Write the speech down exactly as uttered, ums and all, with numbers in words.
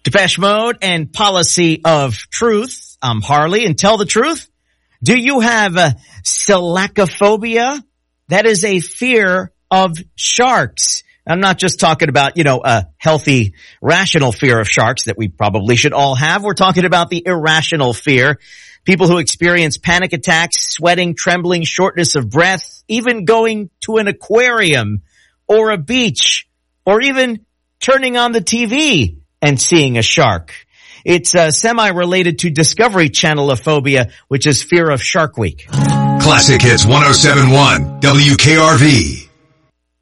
Depeche Mode and Policy of Truth. I'm Harley, and tell the truth. Do you have a Selacophobia? That is a fear of sharks. I'm not just talking about, you know, a healthy, rational fear of sharks that we probably should all have. We're talking about the irrational fear. People who experience panic attacks, sweating, trembling, shortness of breath, even going to an aquarium or a beach, or even turning on the T V and seeing a shark. It's uh, semi-related to Discovery Channel-ophobia, which is fear of Shark Week. Classic Hits one oh seven point one, W K R V.